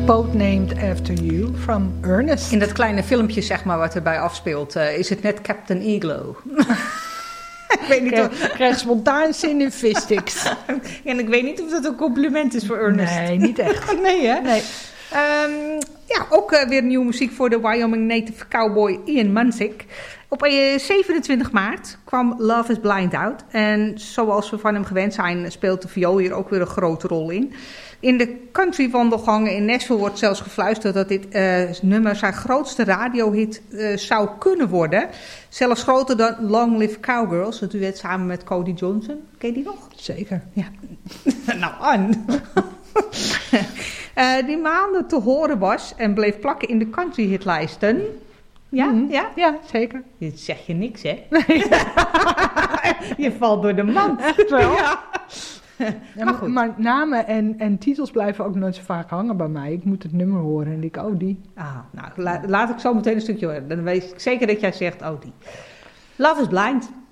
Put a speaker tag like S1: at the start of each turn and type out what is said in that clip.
S1: Boat Named After You from Ernest.
S2: In dat kleine filmpje, zeg maar, wat erbij afspeelt, is het net Captain Iglo. Ik weet niet
S1: Ik krijg spontaan zin in fishsticks.
S2: En ik weet niet of dat een compliment is voor Ernest.
S1: Nee, niet echt.
S2: Nee, hè?
S1: Nee.
S2: Ook weer nieuwe muziek voor de Wyoming native cowboy Ian Munsick. Op 27 maart kwam Love is Blind uit. En zoals we van hem gewend zijn, speelt de viool hier ook weer een grote rol in. In de countrywandelgangen in Nashville wordt zelfs gefluisterd dat dit nummer zijn grootste radiohit zou kunnen worden. Zelfs groter dan Long Live Cowgirls, het duet samen met Cody Johnson. Ken je die nog?
S1: Zeker.
S2: Ja. Nou, Ann. Die maanden te horen was en bleef plakken in de countryhitlijsten. Ja?
S1: Mm-hmm.
S2: Ja?
S1: Ja, zeker.
S2: Dit zeg je niks, hè? Nee. Je valt door de mand. Ja.
S1: Ja, maar namen en titels blijven ook nooit zo vaak hangen bij mij. Ik moet het nummer horen en denk, oh die.
S2: Nou, laat ik zo meteen een stukje horen. Dan weet ik zeker dat jij zegt, oh die. Love is Blind.